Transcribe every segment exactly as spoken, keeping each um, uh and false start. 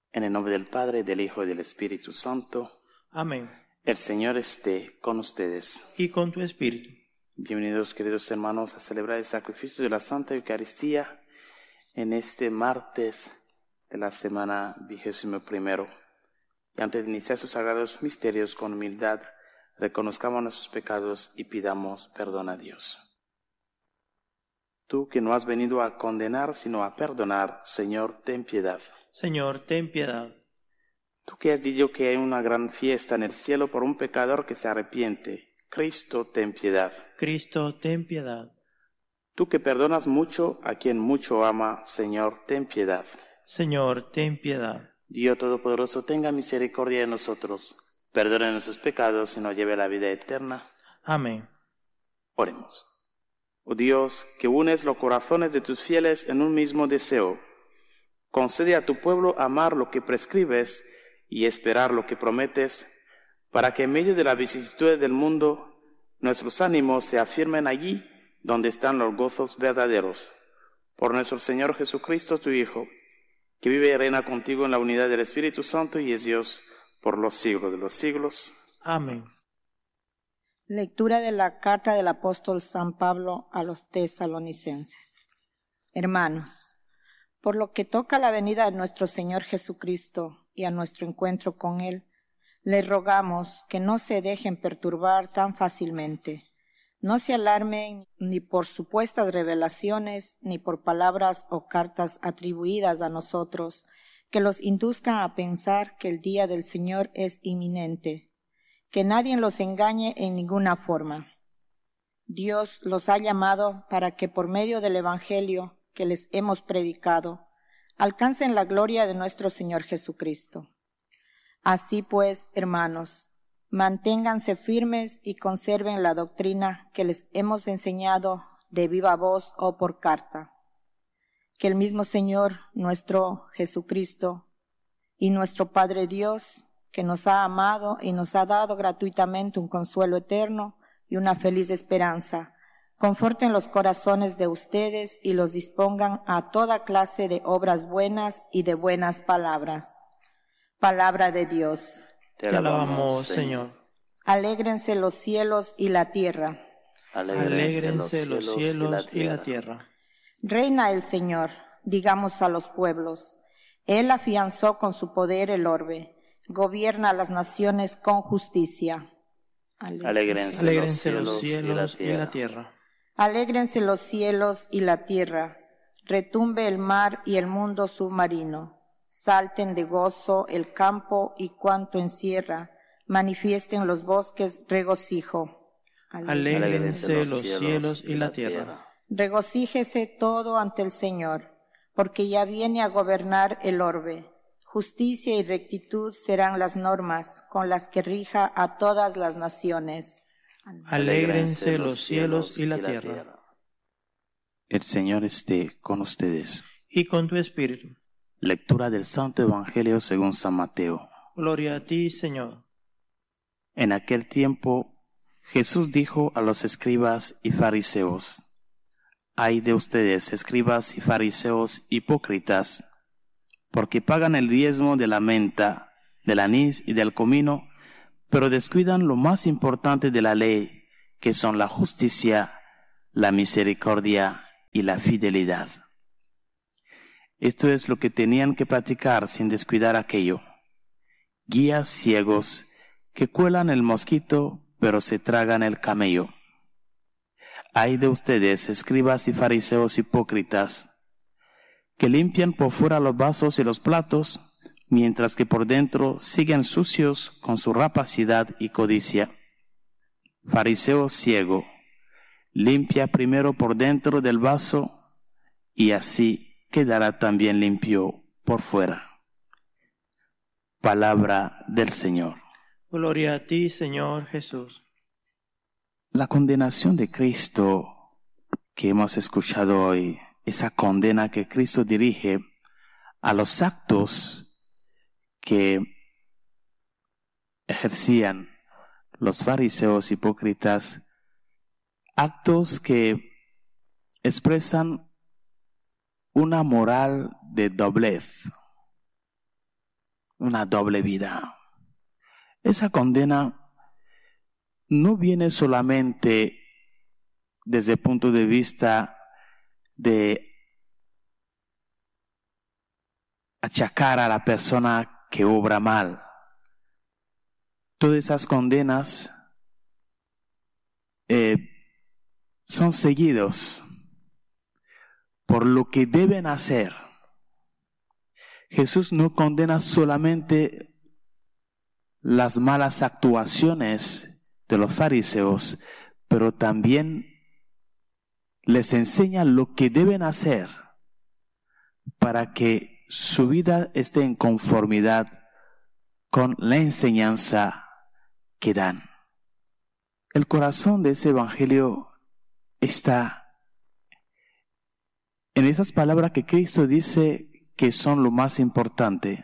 En el nombre del Padre, del Hijo y del Espíritu Santo. Amén. El Señor esté con ustedes. Y con tu espíritu. Bienvenidos, queridos hermanos, a celebrar el sacrificio de la Santa Eucaristía en este martes de la semana vigésimo primero. Y antes de iniciar sus sagrados misterios con humildad, reconozcamos nuestros pecados y pidamos perdón a Dios. Tú que no has venido a condenar, sino a perdonar, Señor, ten piedad. Señor, ten piedad. Tú que has dicho que hay una gran fiesta en el cielo por un pecador que se arrepiente, Cristo, ten piedad. Cristo, ten piedad. Tú que perdonas mucho a quien mucho ama, Señor, ten piedad. Señor, ten piedad. Dios Todopoderoso, tenga misericordia de nosotros, perdone nuestros pecados y nos lleve a la vida eterna. Amén. Oremos. Oh Dios, que unes los corazones de tus fieles en un mismo deseo, concede a tu pueblo amar lo que prescribes y esperar lo que prometes, para que en medio de las vicisitudes del mundo nuestros ánimos se afirmen allí donde están los gozos verdaderos. Por nuestro Señor Jesucristo, tu Hijo, que vive y reina contigo en la unidad del Espíritu Santo y es Dios por los siglos de los siglos. Amén. Lectura de la carta del apóstol San Pablo a los tesalonicenses. Hermanos, por lo que toca a la venida de nuestro Señor Jesucristo y a nuestro encuentro con Él, les rogamos que no se dejen perturbar tan fácilmente. No se alarmen ni por supuestas revelaciones, ni por palabras o cartas atribuidas a nosotros, que los induzcan a pensar que el día del Señor es inminente. Que nadie los engañe en ninguna forma. Dios los ha llamado para que por medio del Evangelio que les hemos predicado, alcancen la gloria de nuestro Señor Jesucristo. Así pues, hermanos, manténganse firmes y conserven la doctrina que les hemos enseñado de viva voz o por carta. Que el mismo Señor, nuestro Jesucristo, y nuestro Padre Dios, que nos ha amado y nos ha dado gratuitamente un consuelo eterno y una feliz esperanza, conforten los corazones de ustedes y los dispongan a toda clase de obras buenas y de buenas palabras. Palabra de Dios. Te alabamos, Señor. Alégrense los cielos y la tierra. Alégrense los cielos y la tierra. Reina el Señor, digamos a los pueblos. Él afianzó con su poder el orbe. Gobierna las naciones con justicia. Alégrense, Alégrense los los cielos, cielos y la tierra. Alégrense los cielos y la tierra. Retumbe el mar y el mundo submarino. Salten de gozo el campo y cuanto encierra. Manifiesten los bosques regocijo. Alégrense los cielos y la tierra. Regocíjese todo ante el Señor, porque ya viene a gobernar el orbe. Justicia y rectitud serán las normas con las que rija a todas las naciones. Alégrense los cielos y la tierra. El Señor esté con ustedes. Y con tu espíritu. Lectura del Santo Evangelio según San Mateo. Gloria a ti, Señor. En aquel tiempo, Jesús dijo a los escribas y fariseos: Ay de ustedes, escribas y fariseos hipócritas, porque pagan el diezmo de la menta, del anís y del comino, pero descuidan lo más importante de la ley, que son la justicia, la misericordia y la fidelidad. Esto es lo que tenían que practicar sin descuidar aquello. Guías ciegos que cuelan el mosquito, pero se tragan el camello. Ay de ustedes, escribas y fariseos hipócritas, que limpian por fuera los vasos y los platos, mientras que por dentro siguen sucios con su rapacidad y codicia. Fariseo ciego, limpia primero por dentro del vaso, y así quedará también limpio por fuera. Palabra del Señor. Gloria a ti, Señor Jesús. La condenación de Cristo que hemos escuchado hoy, esa condena que Cristo dirige a los actos que ejercían los fariseos hipócritas, actos que expresan una moral de doblez. una doble vida. Esa condena no viene solamente desde el punto de vista de achacar a la persona que obra mal. Todas esas condenas eh, son seguidos por lo que deben hacer. Jesús no condena solamente las malas actuaciones de los fariseos, pero también les enseña lo que deben hacer para que su vida esté en conformidad con la enseñanza que dan. El corazón de ese evangelio está en esas palabras que Cristo dice que son lo más importante: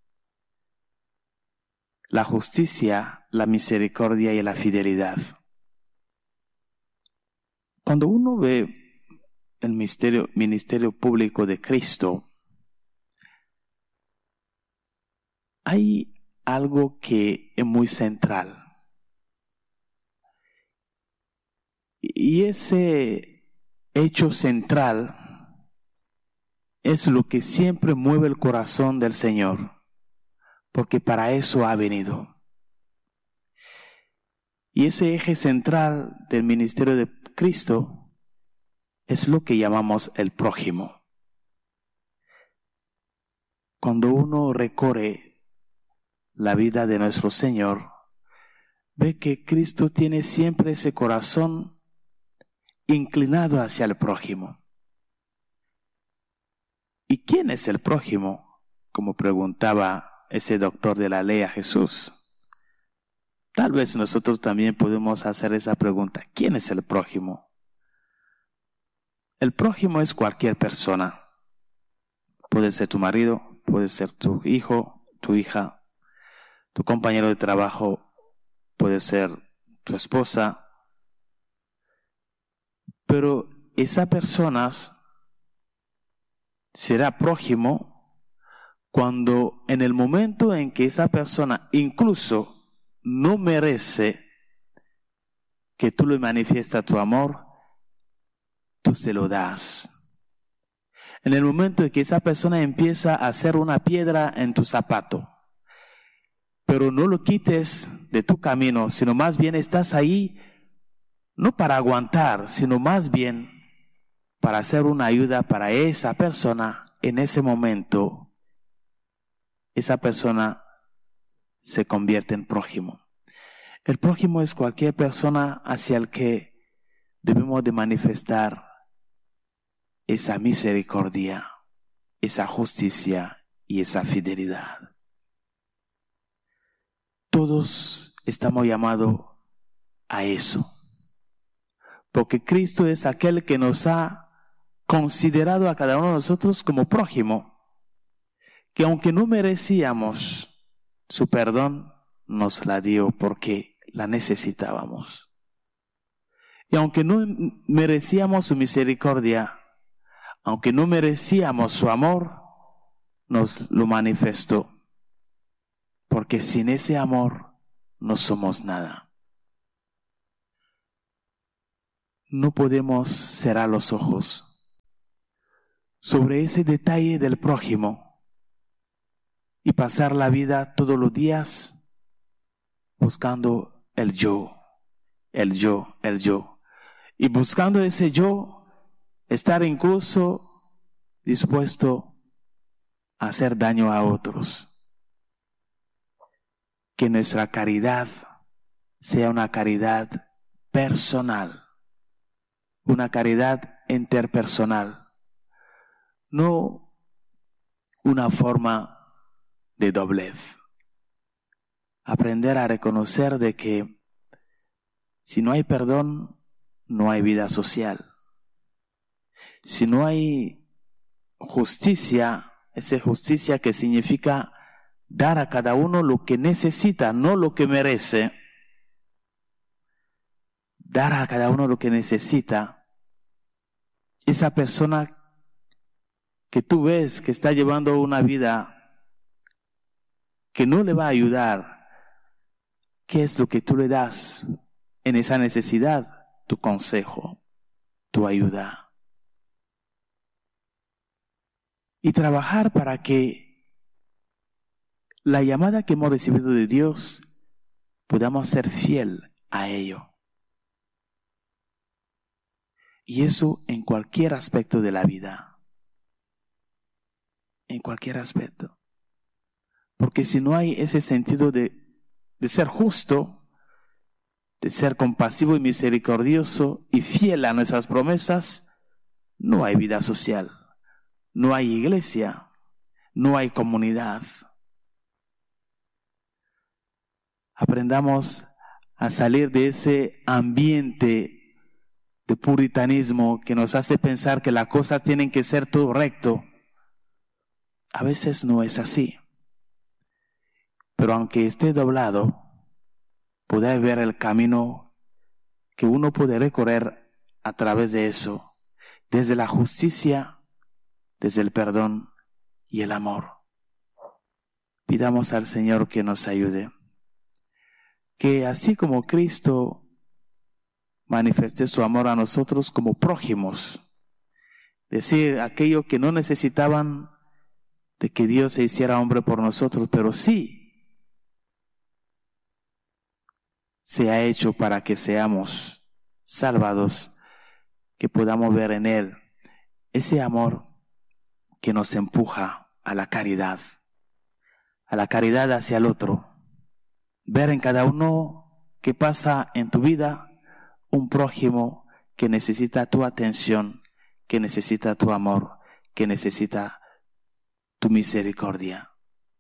la justicia, la misericordia y la fidelidad. Cuando uno ve el ministerio, ministerio público de Cristo, hay algo que es muy central. Y ese hecho central es lo que siempre mueve el corazón del Señor, porque para eso ha venido. Y ese eje central del ministerio de Cristo es lo que llamamos el prójimo. Cuando uno recorre la vida de nuestro Señor, ve que Cristo tiene siempre ese corazón inclinado hacia el prójimo. ¿Y quién es el prójimo? Como preguntaba ese doctor de la ley a Jesús. Tal vez nosotros también podemos hacer esa pregunta: ¿quién es el prójimo? El prójimo es cualquier persona. Puede ser tu marido, puede ser tu hijo, tu hija, tu compañero de trabajo, puede ser tu esposa. Pero esa persona será prójimo cuando en el momento en que esa persona incluso no merece que tú le manifiestas tu amor, tú se lo das. En el momento en que esa persona empieza a hacer una piedra en tu zapato, pero no lo quites de tu camino, sino más bien estás ahí no para aguantar, sino más bien para hacer una ayuda para esa persona. En ese momento, esa persona se convierte en prójimo. El prójimo es cualquier persona hacia el que debemos de manifestar esa misericordia, esa justicia y esa fidelidad. Todos estamos llamados a eso, porque Cristo es aquel que nos ha considerado a cada uno de nosotros como prójimo, que aunque no merecíamos su perdón, nos la dio porque la necesitábamos. Y aunque no merecíamos su misericordia, aunque no merecíamos su amor, nos lo manifestó, porque sin ese amor no somos nada. No podemos cerrar los ojos sobre ese detalle del prójimo y pasar la vida todos los días buscando el yo, el yo, el yo. Y buscando ese yo, estar incluso dispuesto a hacer daño a otros. Que nuestra caridad sea una caridad personal, una caridad interpersonal, no una forma de doblez. Aprender a reconocer de que si no hay perdón, no hay vida social. Si no hay justicia, esa justicia que significa dar a cada uno lo que necesita, no lo que merece. Dar a cada uno lo que necesita. Esa persona que tú ves que está llevando una vida que no le va a ayudar, ¿qué es lo que tú le das en esa necesidad? Tu consejo, tu ayuda. Y trabajar para que la llamada que hemos recibido de Dios podamos ser fiel a ello. Y eso en cualquier aspecto de la vida. En cualquier aspecto. Porque si no hay ese sentido de, de ser justo, de ser compasivo y misericordioso y fiel a nuestras promesas, no hay vida social, no hay iglesia, no hay comunidad. Aprendamos a salir de ese ambiente de puritanismo que nos hace pensar que las cosas tienen que ser todo recto. A veces no es así. Pero aunque esté doblado, poder ver el camino que uno puede recorrer a través de eso, desde la justicia, desde el perdón y el amor. Pidamos al Señor que nos ayude. Que así como Cristo manifesté su amor a nosotros como prójimos, decir aquello que no necesitaban de que Dios se hiciera hombre por nosotros, pero sí se ha hecho para que seamos salvados, que podamos ver en Él ese amor que nos empuja a la caridad, a la caridad hacia el otro, ver en cada uno que pasa en tu vida un prójimo que necesita tu atención, que necesita tu amor, que necesita tu misericordia.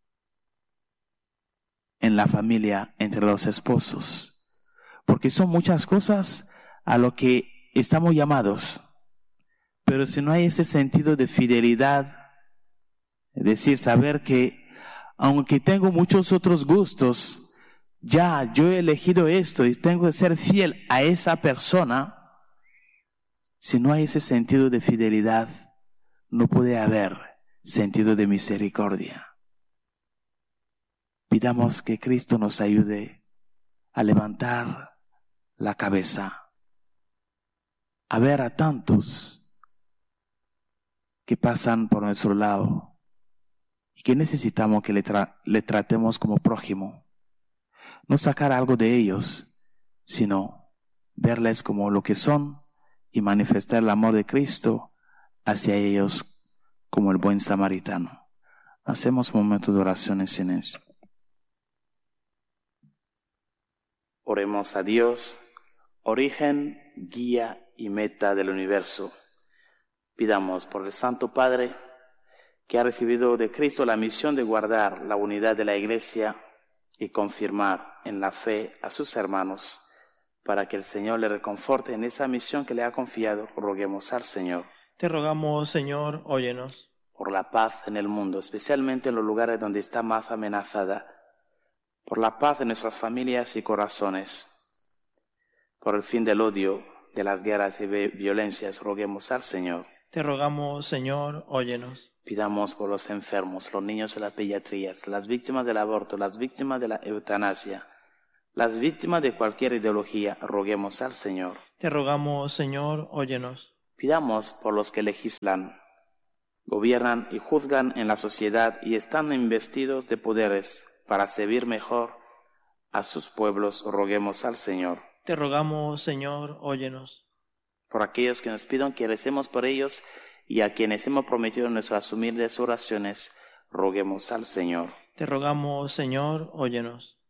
En la familia, entre los esposos, porque son muchas cosas a lo que estamos llamados, pero si no hay ese sentido de fidelidad, es decir, saber que aunque tengo muchos otros gustos, ya yo he elegido esto y tengo que ser fiel a esa persona. Si no hay ese sentido de fidelidad, no puede haber sentido de misericordia. Pidamos que Cristo nos ayude a levantar la cabeza, a ver a tantos que pasan por nuestro lado y que necesitamos que le, tra- le tratemos como prójimo. No sacar algo de ellos, sino verles como lo que son y manifestar el amor de Cristo hacia ellos como el buen samaritano. Hacemos un momento de oración en silencio. Oremos a Dios, origen, guía y meta del universo. Pidamos por el Santo Padre, que ha recibido de Cristo la misión de guardar la unidad de la Iglesia y confirmar en la fe a sus hermanos, para que el Señor le reconforte en esa misión que le ha confiado. Roguemos al Señor. Te rogamos, Señor, óyenos. Por la paz en el mundo, especialmente en los lugares donde está más amenazada, por la paz en nuestras familias y corazones, por el fin del odio, de las guerras y violencias, roguemos al Señor. Te rogamos, Señor, óyenos. Pidamos por los enfermos, los niños de la pediatría, las víctimas del aborto, las víctimas de la eutanasia, las víctimas de cualquier ideología, roguemos al Señor. Te rogamos, Señor, óyenos. Pidamos por los que legislan, gobiernan y juzgan en la sociedad y están investidos de poderes para servir mejor a sus pueblos, roguemos al Señor. Te rogamos, Señor, óyenos. Por aquellos que nos pidan que recemos por ellos y a quienes hemos prometido nuestras humildes oraciones, roguemos al Señor. Te rogamos, Señor, óyenos.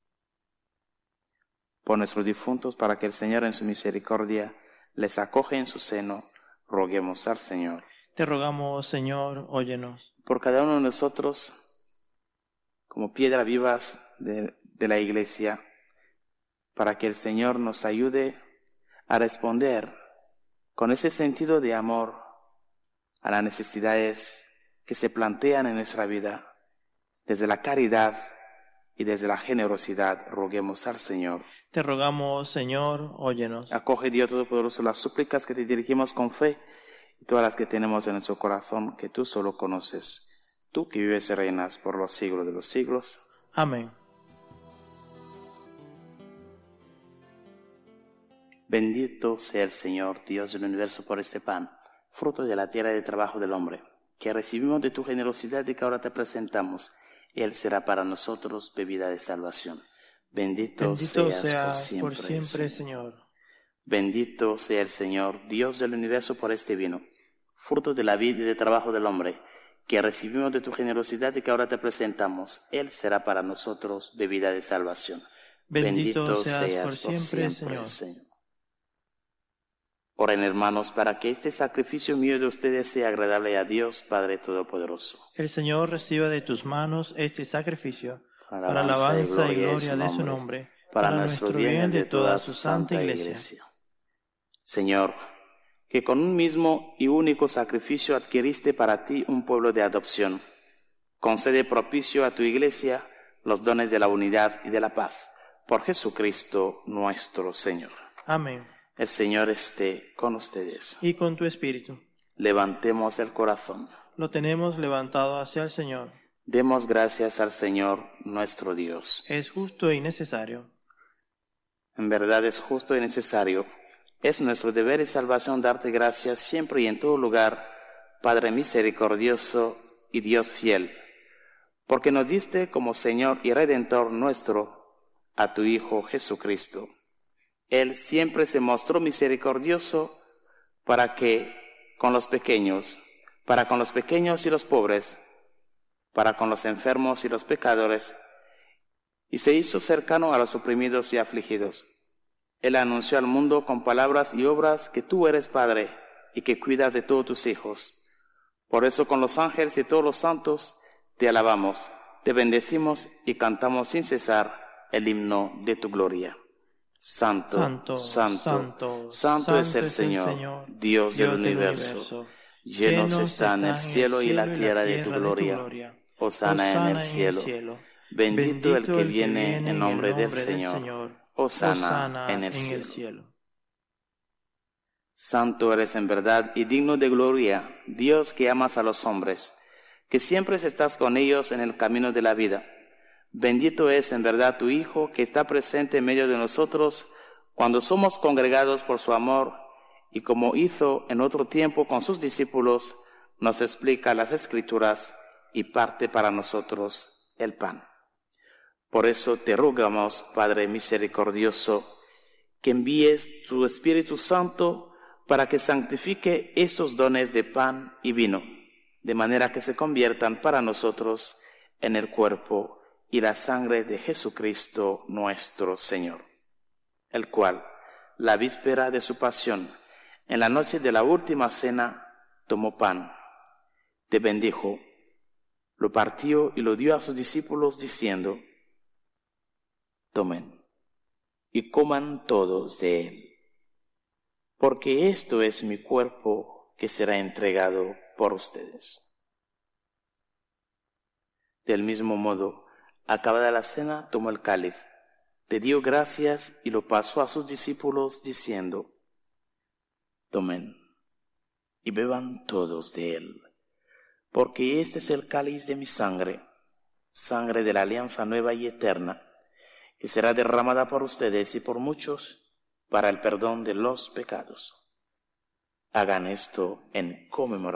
Por nuestros difuntos, para que el Señor en su misericordia les acoge en su seno, roguemos al Señor. Te rogamos, Señor, óyenos. Por cada uno de nosotros, como piedras vivas de, de la Iglesia, para que el Señor nos ayude a responder con ese sentido de amor a las necesidades que se plantean en nuestra vida. Desde la caridad y desde la generosidad, roguemos al Señor. Te rogamos, Señor, óyenos. Acoge, Dios Todopoderoso, las súplicas que te dirigimos con fe y todas las que tenemos en nuestro corazón, que tú solo conoces. Tú que vives y reinas por los siglos de los siglos. Amén. Bendito sea el Señor, Dios del universo, por este pan, fruto de la tierra y del trabajo del hombre, que recibimos de tu generosidad y que ahora te presentamos. Él será para nosotros bebida de salvación. Bendito, Bendito seas sea por siempre, por siempre, Señor. Señor. Bendito sea el Señor, Dios del universo, por este vino, fruto de la vida y del trabajo del hombre, que recibimos de tu generosidad y que ahora te presentamos. Él será para nosotros bebida de salvación. Bendito, Bendito seas, seas por por siempre, siempre, Señor. Señor. Oren, hermanos, para que este sacrificio mío de ustedes sea agradable a Dios, Padre Todopoderoso. El Señor reciba de tus manos este sacrificio, Para para alabanza y gloria de su nombre, para nuestro bien y de toda su santa Iglesia. Señor, que con un mismo y único sacrificio adquiriste para ti un pueblo de adopción, concede propicio a tu Iglesia los dones de la unidad y de la paz. Por Jesucristo nuestro Señor. Amén. El Señor esté con ustedes. Y con tu espíritu. Levantemos el corazón. Lo tenemos levantado hacia el Señor. Demos gracias al Señor nuestro Dios. Es justo y necesario. En verdad es justo y necesario. Es nuestro deber y salvación darte gracias siempre y en todo lugar, Padre misericordioso y Dios fiel, porque nos diste como Señor y Redentor nuestro a tu Hijo Jesucristo. Él siempre se mostró misericordioso para que con los pequeños, para con los pequeños y los pobres, para con los enfermos y los pecadores, y se hizo cercano a los oprimidos y afligidos. Él anunció al mundo con palabras y obras que tú eres Padre y que cuidas de todos tus hijos. Por eso con los ángeles y todos los santos te alabamos, te bendecimos y cantamos sin cesar el himno de tu gloria. Santo, Santo, santo, santo, santo es el Señor, Dios del universo. Llenos están el cielo y la tierra de tu gloria. Hosana en el cielo. Bendito el que viene en nombre del Señor. Hosana en el cielo. Santo eres en verdad y digno de gloria, Dios que amas a los hombres, que siempre estás con ellos en el camino de la vida. Bendito es en verdad tu Hijo, que está presente en medio de nosotros cuando somos congregados por su amor, y como hizo en otro tiempo con sus discípulos, nos explica las Escrituras y parte para nosotros el pan. Por eso te rogamos, Padre misericordioso, que envíes tu Espíritu Santo para que santifique esos dones de pan y vino, de manera que se conviertan para nosotros en el cuerpo y la sangre de Jesucristo nuestro Señor, el cual, la víspera de su pasión, en la noche de la última cena, tomó pan, te bendijo, lo partió y lo dio a sus discípulos diciendo: tomen y coman todos de él, porque esto es mi cuerpo que será entregado por ustedes. Del mismo modo, acabada la cena, tomó el cáliz, te dio gracias y lo pasó a sus discípulos diciendo: tomen y beban todos de él, porque este es el cáliz de mi sangre, sangre de la alianza nueva y eterna, que será derramada por ustedes y por muchos para el perdón de los pecados. Hagan esto en conmemoración